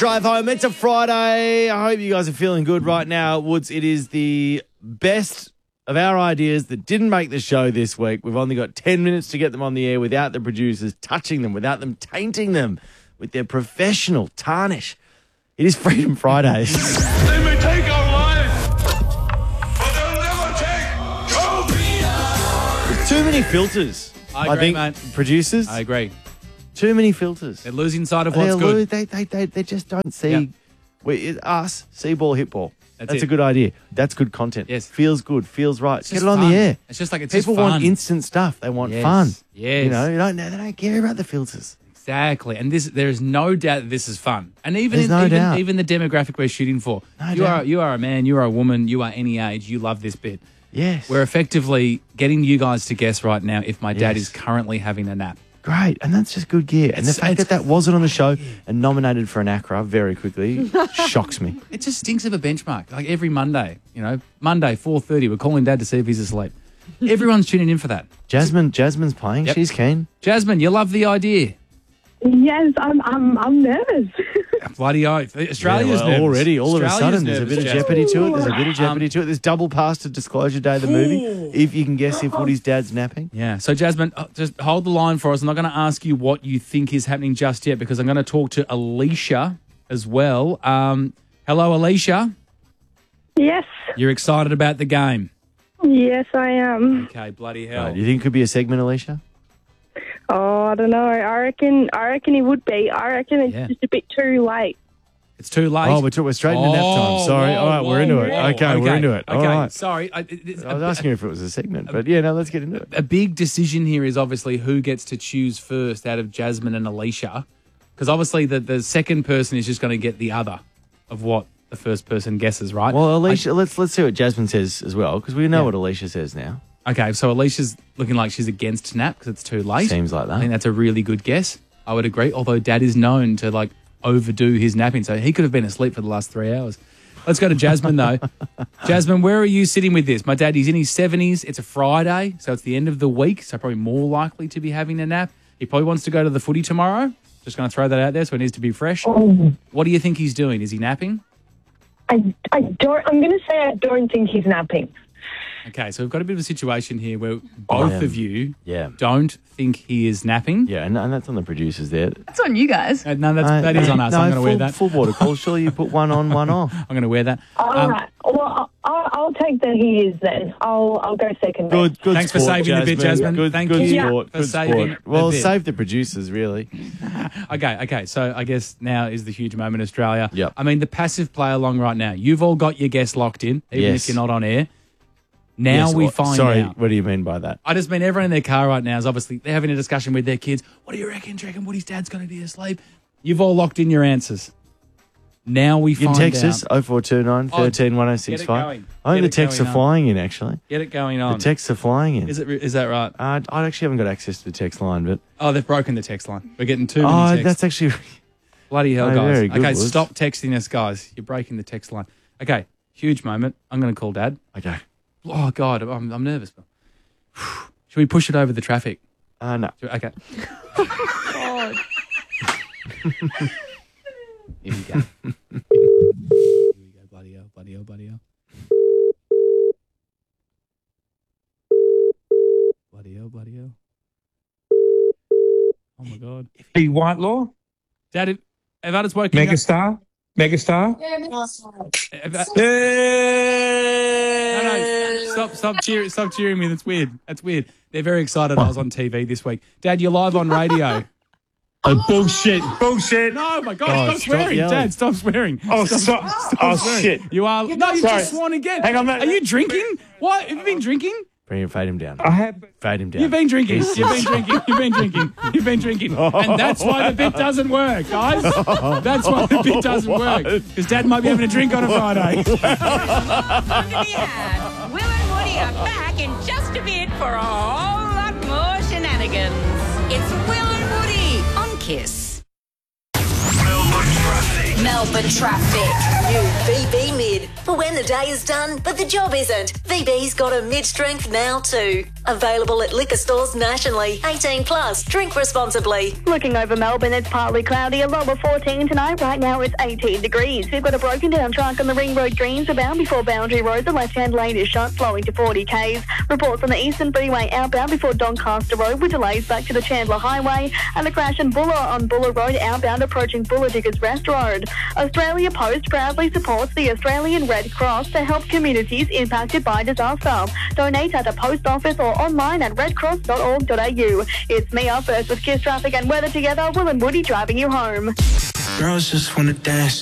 Drive home. It's a Friday. I hope you guys are feeling good right now. Woods, it is the best of our ideas that didn't make the show this week. We've only got 10 minutes to get them on the air without the producers touching them, without them tainting them with their professional tarnish. It is Freedom Fridays. They may take our lives, but they'll never take our freedom. There's too many filters. I agree, think, mate. producers. I agree. Too many filters. They're losing sight of what's good. They just don't see. Yep. Us, see ball, hit ball. That's it. a good idea. That's good content. Yes. Feels good, feels right. It's Get just it on fun. the air. It's just like it's People just fun. want instant stuff. They want Yes. fun. Yes. You know, they don't care about the filters. Exactly. And there is no doubt that this is fun. And even There's the demographic we're shooting for. No you doubt. are a man, you are a woman, you are any age, you love this bit. Yes. We're effectively getting you guys to guess right now if my dad Yes. is currently having a nap. Great. And that's just good gear. And the fact it's- that wasn't on the show and nominated for an ACRA very quickly shocks me. It just stinks of a benchmark. Like every Monday, Monday, 4:30, we're calling Dad to see if he's asleep. Everyone's tuning in for that. Jasmine's playing. Yep. She's keen. Jasmine, you love the idea. Yes, I'm nervous. Bloody oath. Australia's Yeah, well, nervous. already, all of a Australia's sudden, there's a nervous, bit of Jasmine. jeopardy to it. There's a bit of jeopardy to it. There's double pass to Disclosure Day, the movie, if you can guess if Woody's dad's napping. Yeah. So, Jasmine, just hold the line for us. I'm not going to ask you what you think is happening just yet because I'm going to talk to Alicia as well. Hello, Alicia. Yes, You're excited about the game. yes, I am. Okay, bloody hell. Right, you think it could be a segment, Alicia? Oh, I don't know. I reckon it would be. I reckon it's Yeah. just a bit too late. It's too late. Oh, we're straight into nap time. Sorry. All right, we're into it. whoa. Okay, we're into it. Okay, All right. sorry. I was asking you if it was a segment, but yeah, no, let's get into it. A big decision here is obviously who gets to choose first out of Jasmine and Alicia, because obviously the second person is just going to get the other of what the first person guesses, right? Well, Alicia, let's see what Jasmine says as well, because we know Yeah. what Alicia says now. Okay, so Alicia's looking like she's against nap because it's too late. Seems like that. I think that's a really good guess. I would agree, although Dad is known to overdo his napping, so he could have been asleep for the last 3 hours. Let's go to Jasmine, though. Jasmine, where are you sitting with this? My dad, he's in his 70s. It's a Friday, so it's the end of the week, so probably more likely to be having a nap. He probably wants to go to the footy tomorrow. Just going to throw that out there so it needs to be fresh. What do you think he's doing? Is he napping? I'm going to say I don't think he's napping. Okay, so we've got a bit of a situation here where both of you Yeah. don't think he is napping. Yeah, and that's on the producers there. That's on you guys. No, that is on us. No, I'm going to wear that. Full water call. Surely you put one on, one off. I'm going to wear that. All right. Well, I'll take that he is then. I'll go second. Good Thanks for sport, saving the bit, Jasmine. Good, Thank good you sport. for Good saving sport. the Well, bit. save the producers, really. Okay. So I guess now is the huge moment, Australia. Yep. I mean, the passive play along right now. You've all got your guests locked in, even Yes. if you're not on air. Now Yes, we what- find Sorry, out. what do you mean by that? I just mean everyone in their car right now is obviously they're having a discussion with their kids. What do you reckon? Do you reckon Woody's dad's going to be asleep? You've all locked in your answers. Now we You can find text out. us 0429 13 Get 1065. it going. I think Get the it texts going are on. flying in, actually. Get it going The on. texts are flying in. Is that right? I actually haven't got access to the text line, but... Oh, they've broken the text line. We're getting too many Oh, texts. that's actually... Bloody hell, Oh, guys. very good, Okay, Woods. stop texting us, guys. You're breaking the text line. Okay, huge moment. I'm going to call Dad. Okay. Oh, God, I'm nervous. Should we push it over the traffic? No. Okay. God. Here we go. Here we go. Bloody hell, bloody hell, bloody hell. Bloody hell, bloody hell. Oh, my God. P. Whitelaw, Dad, have I just woken you up? megastar. No, stop cheering me. That's weird. They're very excited I was on TV this week. Dad, you're live on radio. Oh, bullshit. No, my God, Oh, stop stop swearing. yelling. Dad, stop swearing. Oh, Stop swearing. shit. You are. No, you Sorry. just sworn again. Hang on, mate. Are you drinking? What? Have you been drinking? Bring him, fade him down. I have. Fade him down. You've been drinking. You've been drinking. And that's why the bit doesn't work, guys. That's why the bit doesn't work. Because Dad might be having a drink on a Friday. Fun to be had. Will and Woody are back in just a bit for a whole lot more shenanigans. It's Will and Woody on Kiss. Melbourne traffic. New VB Mid. For when the day is done, but the job isn't. VB's got a mid-strength now too. Available at liquor stores nationally. 18 plus. Drink responsibly. Looking over Melbourne, it's partly cloudy, a low of 14 tonight. Right now it's 18 degrees. We've got a broken down truck on the Ring Road Greens bound before Boundary Road. The left-hand lane is shut, flowing to 40 k's. Reports on the Eastern Freeway outbound before Doncaster Road with delays back to the Chandler Highway, and the crash in Buller on Buller Road outbound approaching Buller Diggers Rest Road. Australia Post proudly supports the Australian Red Cross to help communities impacted by disaster. Donate at the post office or online at redcross.org.au. It's me up first with Kiss Traffic and Weather together. Will and Woody driving you home. Girls just wanna dance.